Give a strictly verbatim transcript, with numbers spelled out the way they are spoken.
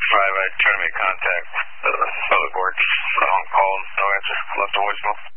five, I try to make contact. Uh, public works, on call, no answer, left a voicemail.